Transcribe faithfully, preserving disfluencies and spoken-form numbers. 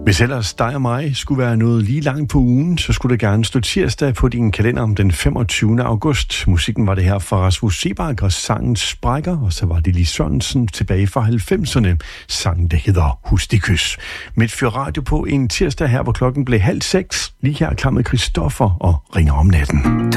Hvis ellers dig og mig skulle være noget lige langt på ugen, så skulle det gerne stå tirsdag på din kalender om den femogtyvende august. Musikken var det her fra Rasmus Seebach og sangen Sprækker, og så var det Lis Sørensen tilbage fra halvfemserne. Sangen, der hedder Hustikys. Midtfyr Radio på en tirsdag her, hvor klokken blev halv seks. Lige her klar med Christoffer og Ringer om natten.